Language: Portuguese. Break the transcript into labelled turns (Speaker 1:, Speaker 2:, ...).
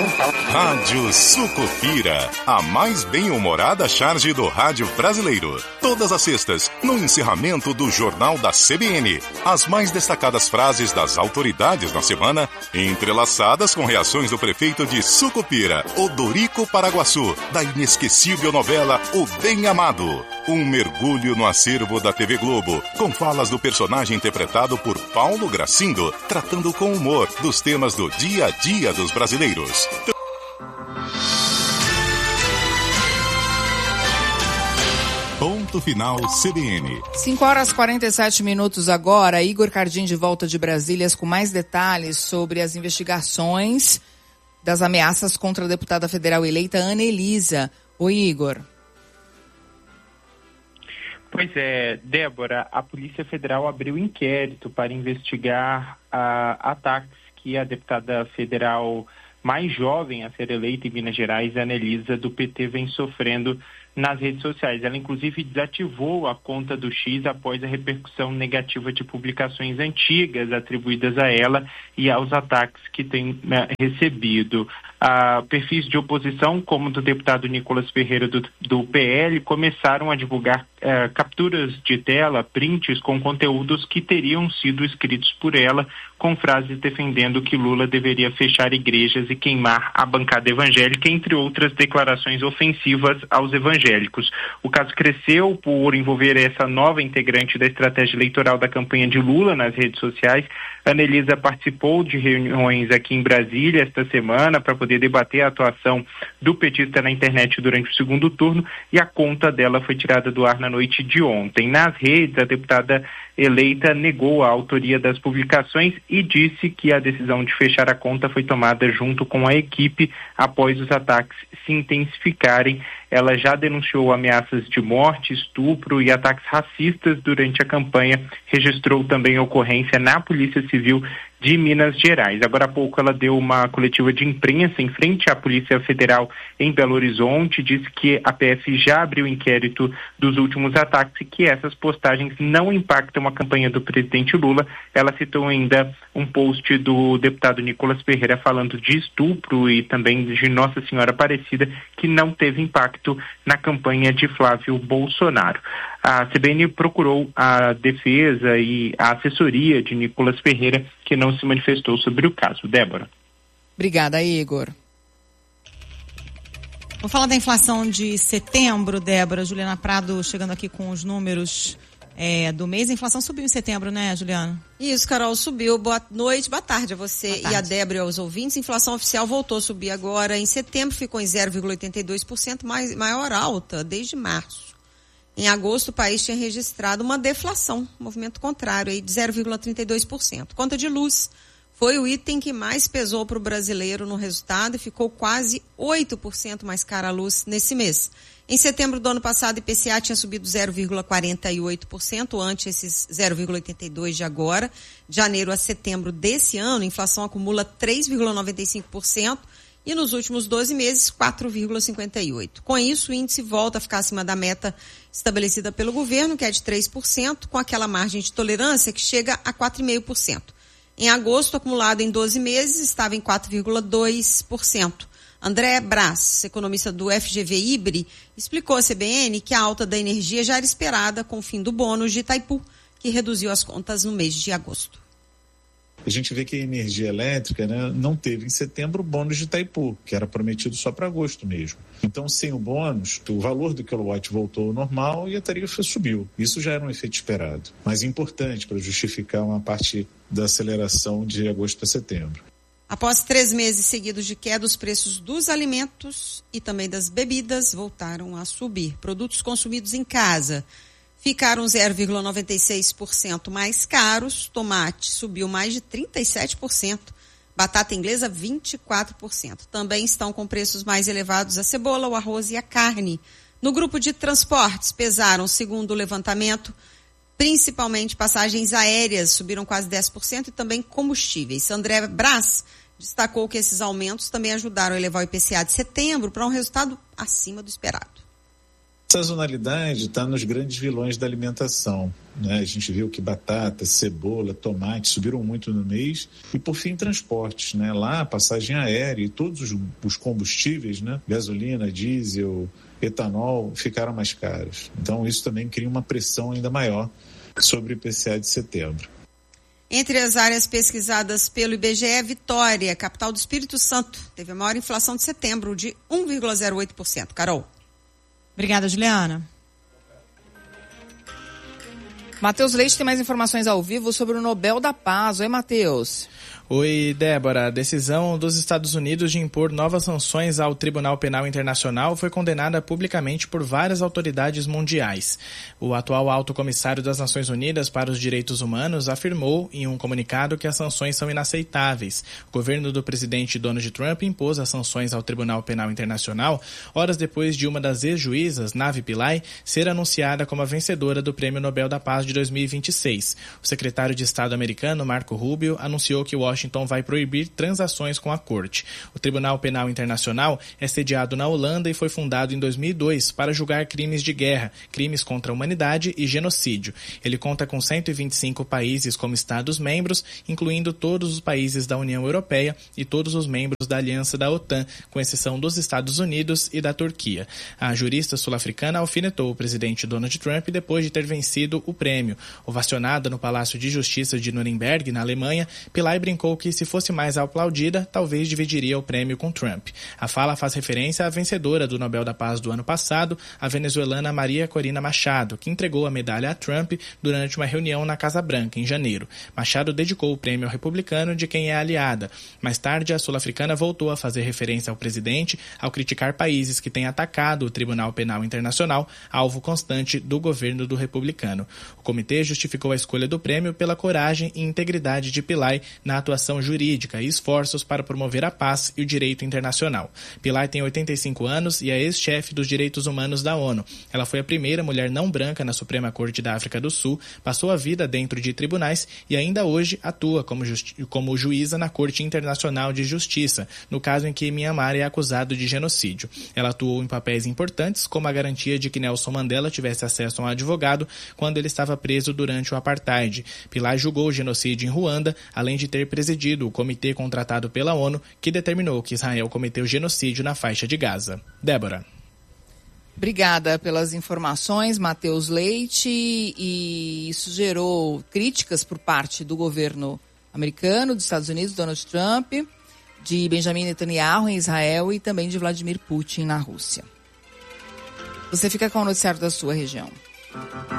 Speaker 1: Rádio Sucupira, a mais bem-humorada charge do rádio brasileiro. Todas as sextas, no encerramento do Jornal da CBN. As mais destacadas frases das autoridades na semana, entrelaçadas com reações do prefeito de Sucupira, Odorico Paraguaçu, da inesquecível novela O Bem Amado. Um mergulho no acervo da TV Globo, com falas do personagem interpretado por Paulo Gracindo, tratando com humor dos temas do dia a dia dos brasileiros. Ponto final CBN.
Speaker 2: 5h47 agora. Igor Cardim de volta de Brasília com mais detalhes sobre as investigações das ameaças contra a deputada federal eleita Ana Elisa. Oi, Igor.
Speaker 3: Pois é, Débora, a Polícia Federal abriu inquérito para investigar ataques que a deputada federal mais jovem a ser eleita em Minas Gerais, Ana Elisa, do PT, vem sofrendo nas redes sociais. Ela, inclusive, desativou a conta do X após a repercussão negativa de publicações antigas atribuídas a ela e aos ataques que tem recebido. Perfis de oposição, como do deputado Nicolas Ferreira do PL, começaram a divulgar capturas de tela, prints com conteúdos que teriam sido escritos por ela, com frases defendendo que Lula deveria fechar igrejas e queimar a bancada evangélica, entre outras declarações ofensivas aos evangélicos. O caso cresceu por envolver essa nova integrante da estratégia eleitoral da campanha de Lula nas redes sociais. Ana Elisa participou de reuniões aqui em Brasília esta semana para poder debater a atuação do petista na internet durante o segundo turno, e a conta dela foi tirada do ar na noite de ontem. Nas redes, a deputada eleita negou a autoria das publicações e disse que a decisão de fechar a conta foi tomada junto com a equipe após os ataques se intensificarem. Ela já denunciou ameaças de morte, estupro e ataques racistas durante a campanha. Registrou também ocorrência na Polícia Civil de Minas Gerais. Agora há pouco ela deu uma coletiva de imprensa em frente à Polícia Federal em Belo Horizonte, disse que a PF já abriu inquérito dos últimos ataques e que essas postagens não impactam a campanha do presidente Lula. Ela citou ainda um post do deputado Nicolas Ferreira falando de estupro e também de Nossa Senhora Aparecida, que não teve impacto na campanha de Flávio Bolsonaro. A CBN procurou a defesa e a assessoria de Nicolas Ferreira, que não se manifestou sobre o caso. Débora.
Speaker 2: Obrigada, Igor.
Speaker 4: Vamos falar da inflação de setembro, Débora. Juliana Prado chegando aqui com os números do mês. A inflação subiu em setembro, né, Juliana?
Speaker 5: Isso, Carol, subiu. Boa noite, boa tarde a você e a Débora e aos ouvintes. A inflação oficial voltou a subir agora. Em setembro ficou em 0,82%, maior alta desde março. Em agosto, o país tinha registrado uma deflação, um movimento contrário, aí de 0,32%. Conta de luz foi o item que mais pesou para o brasileiro no resultado e ficou quase 8% mais cara a luz nesse mês. Em setembro do ano passado, o IPCA tinha subido 0,48%, ante esses 0,82% de agora. De janeiro a setembro desse ano, a inflação acumula 3,95%. E nos últimos 12 meses, 4,58%. Com isso, o índice volta a ficar acima da meta estabelecida pelo governo, que é de 3%, com aquela margem de tolerância que chega a 4,5%. Em agosto, acumulado em 12 meses, estava em 4,2%. André Brás, economista do FGV Ibre, explicou à CBN que a alta da energia já era esperada com o fim do bônus de Itaipu, que reduziu as contas no mês de agosto.
Speaker 6: A gente vê que a energia elétrica, né, não teve em setembro o bônus de Itaipu, que era prometido só para agosto mesmo. Então, sem o bônus, o valor do quilowatt voltou ao normal e a tarifa subiu. Isso já era um efeito esperado, mas importante para justificar uma parte da aceleração de agosto para setembro.
Speaker 5: Após 3 meses seguidos de queda, os preços dos alimentos e também das bebidas voltaram a subir. Produtos consumidos em casa ficaram 0,96% mais caros. Tomate subiu mais de 37%. Batata inglesa, 24%. Também estão com preços mais elevados a cebola, o arroz e a carne. No grupo de transportes, pesaram, segundo o levantamento, principalmente passagens aéreas, subiram quase 10%, e também combustíveis. André Brás destacou que esses aumentos também ajudaram a elevar o IPCA de setembro para um resultado acima do esperado.
Speaker 6: Sazonalidade está nos grandes vilões da alimentação, né? A gente viu que batata, cebola, tomate subiram muito no mês. E, por fim, transportes, né? Lá, passagem aérea e todos os combustíveis, né? Gasolina, diesel, etanol, ficaram mais caros. Então, isso também cria uma pressão ainda maior sobre o IPCA de setembro.
Speaker 5: Entre as áreas pesquisadas pelo IBGE, Vitória, capital do Espírito Santo, teve a maior inflação de setembro, de 1,08%. Carol.
Speaker 4: Obrigada, Juliana.
Speaker 2: Matheus Leite tem mais informações ao vivo sobre o Nobel da Paz. Oi, Matheus.
Speaker 7: Oi, Débora. A decisão dos Estados Unidos de impor novas sanções ao Tribunal Penal Internacional foi condenada publicamente por várias autoridades mundiais. O atual alto comissário das Nações Unidas para os Direitos Humanos afirmou em um comunicado que as sanções são inaceitáveis. O governo do presidente Donald Trump impôs as sanções ao Tribunal Penal Internacional horas depois de uma das ex-juízas, Navi Pillay, ser anunciada como a vencedora do Prêmio Nobel da Paz de 2026. O secretário de Estado americano, Marco Rubio, anunciou que Washington vai proibir transações com a corte. O Tribunal Penal Internacional é sediado na Holanda e foi fundado em 2002 para julgar crimes de guerra, crimes contra a humanidade e genocídio. Ele conta com 125 países como Estados-membros, incluindo todos os países da União Europeia e todos os membros da Aliança da OTAN, com exceção dos Estados Unidos e da Turquia. A jurista sul-africana alfinetou o presidente Donald Trump depois de ter vencido o prêmio. Ovacionada no Palácio de Justiça de Nuremberg, na Alemanha, Pillay brincou que, se fosse mais aplaudida, talvez dividiria o prêmio com Trump. A fala faz referência à vencedora do Nobel da Paz do ano passado, a venezuelana Maria Corina Machado, que entregou a medalha a Trump durante uma reunião na Casa Branca, em janeiro. Machado dedicou o prêmio ao republicano de quem é aliada. Mais tarde, a sul-africana voltou a fazer referência ao presidente ao criticar países que têm atacado o Tribunal Penal Internacional, alvo constante do governo do republicano. O comitê justificou a escolha do prêmio pela coragem e integridade de Pillay na atuação jurídica e esforços para promover a paz e o direito internacional. Pillay tem 85 anos e é ex-chefe dos direitos humanos da ONU. Ela foi a primeira mulher não branca na Suprema Corte da África do Sul, passou a vida dentro de tribunais e ainda hoje atua como juíza na Corte Internacional de Justiça, no caso em que Myanmar é acusado de genocídio. Ela atuou em papéis importantes, como a garantia de que Nelson Mandela tivesse acesso a um advogado quando ele estava preso durante o apartheid. Pillay julgou o genocídio em Ruanda, além de ter presidido o comitê contratado pela ONU que determinou que Israel cometeu genocídio na faixa de Gaza. Débora.
Speaker 2: Obrigada pelas informações, Matheus Leite, e isso gerou críticas por parte do governo americano, dos Estados Unidos, Donald Trump, de Benjamin Netanyahu em Israel e também de Vladimir Putin na Rússia. Você fica com o noticiário da sua região.